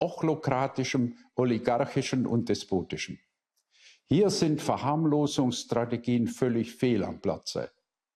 ochlokratischem, oligarchischem und despotischen. Hier sind Verharmlosungsstrategien völlig fehl am Platze.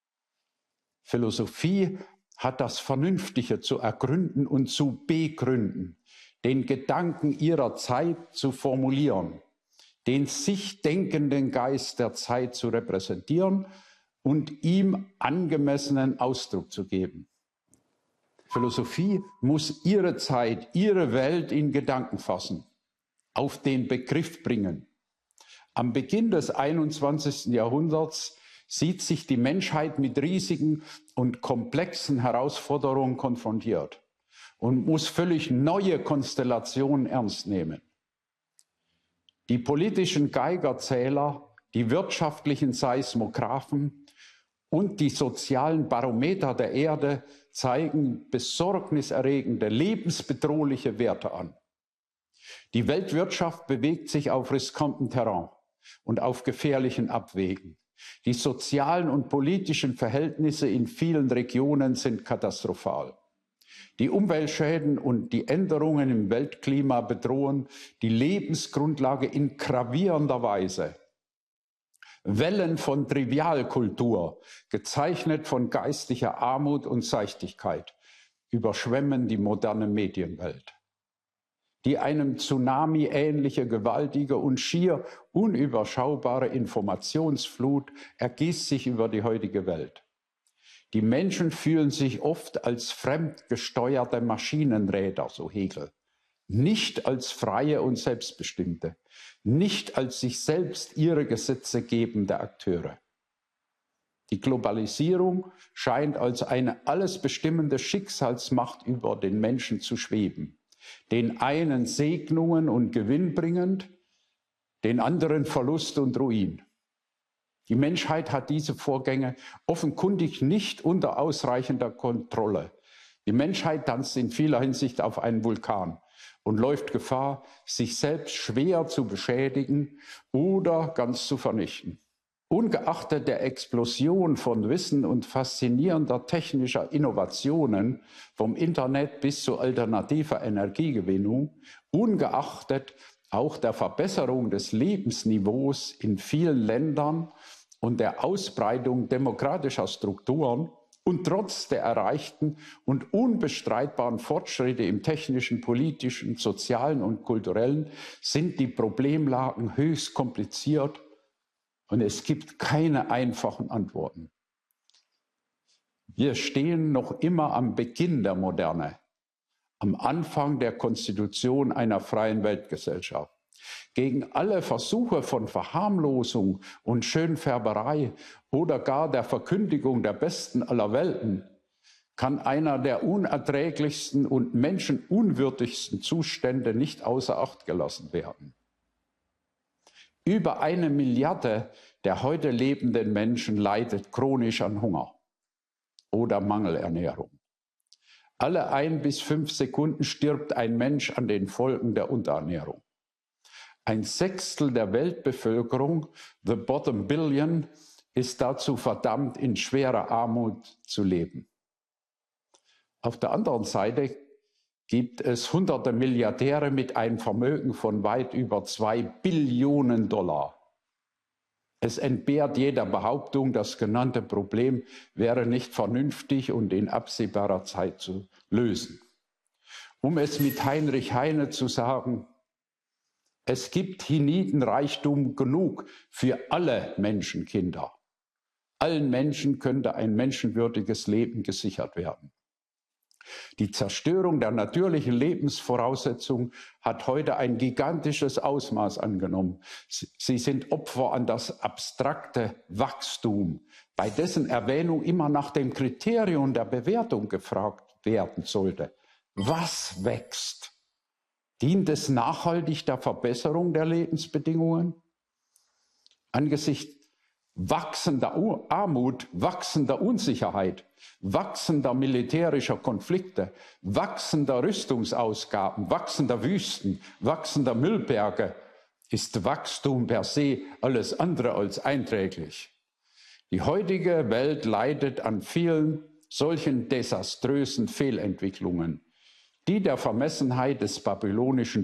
Philosophie hat das Vernünftige zu ergründen und zu begründen, den Gedanken ihrer Zeit zu formulieren, den sich denkenden Geist der Zeit zu repräsentieren und ihm angemessenen Ausdruck zu geben. Philosophie muss ihre Zeit, ihre Welt in Gedanken fassen, auf den Begriff bringen. Am Beginn des 21. Jahrhunderts sieht sich die Menschheit mit riesigen und komplexen Herausforderungen konfrontiert und muss völlig neue Konstellationen ernst nehmen. Die politischen Geigerzähler, die wirtschaftlichen Seismographen und die sozialen Barometer der Erde zeigen besorgniserregende, lebensbedrohliche Werte an. Die Weltwirtschaft bewegt sich auf riskantem Terrain und auf gefährlichen Abwegen. Die sozialen und politischen Verhältnisse in vielen Regionen sind katastrophal. Die Umweltschäden und die Änderungen im Weltklima bedrohen die Lebensgrundlage in gravierender Weise. Wellen von Trivialkultur, gezeichnet von geistlicher Armut und Seichtigkeit, überschwemmen die moderne Medienwelt. Die einem Tsunami ähnliche gewaltige und schier unüberschaubare Informationsflut ergießt sich über die heutige Welt. Die Menschen fühlen sich oft als fremdgesteuerte Maschinenräder, so Hegel, nicht als freie und selbstbestimmte, nicht als sich selbst ihre Gesetze gebende Akteure. Die Globalisierung scheint als eine alles bestimmende Schicksalsmacht über den Menschen zu schweben, den einen Segnungen und Gewinn bringend, den anderen Verlust und Ruin. Die Menschheit hat diese Vorgänge offenkundig nicht unter ausreichender Kontrolle. Die Menschheit tanzt in vieler Hinsicht auf einen Vulkan und läuft Gefahr, sich selbst schwer zu beschädigen oder ganz zu vernichten. Ungeachtet der Explosion von Wissen und faszinierender technischer Innovationen, vom Internet bis zu alternativer Energiegewinnung, ungeachtet auch der Verbesserung des Lebensniveaus in vielen Ländern und der Ausbreitung demokratischer Strukturen und trotz der erreichten und unbestreitbaren Fortschritte im technischen, politischen, sozialen und kulturellen sind die Problemlagen höchst kompliziert und es gibt keine einfachen Antworten. Wir stehen noch immer am Beginn der Moderne, am Anfang der Konstitution einer freien Weltgesellschaft. Gegen alle Versuche von Verharmlosung und Schönfärberei oder gar der Verkündigung der besten aller Welten kann einer der unerträglichsten und menschenunwürdigsten Zustände nicht außer Acht gelassen werden. Über 1 Milliarde der heute lebenden Menschen leidet chronisch an Hunger oder Mangelernährung. Alle 1 bis 5 Sekunden stirbt ein Mensch an den Folgen der Unterernährung. 1/6 der Weltbevölkerung, the bottom billion, ist dazu verdammt, in schwerer Armut zu leben. Auf der anderen Seite gibt es hunderte Milliardäre mit einem Vermögen von weit über 2 Billionen $. Es entbehrt jeder Behauptung, das genannte Problem wäre nicht vernünftig und in absehbarer Zeit zu lösen. Um es mit Heinrich Heine zu sagen: Es gibt hienieden Reichtum genug für alle Menschenkinder. Allen Menschen könnte ein menschenwürdiges Leben gesichert werden. Die Zerstörung der natürlichen Lebensvoraussetzungen hat heute ein gigantisches Ausmaß angenommen. Sie sind Opfer an das abstrakte Wachstum, bei dessen Erwähnung immer nach dem Kriterium der Bewertung gefragt werden sollte. Was wächst? Dient es nachhaltig der Verbesserung der Lebensbedingungen? Angesichts wachsender Armut, wachsender Unsicherheit, wachsender militärischer Konflikte, wachsender Rüstungsausgaben, wachsender Wüsten, wachsender Müllberge ist Wachstum per se alles andere als einträglich. Die heutige Welt leidet an vielen solchen desaströsen Fehlentwicklungen, die der Vermessenheit des babylonischen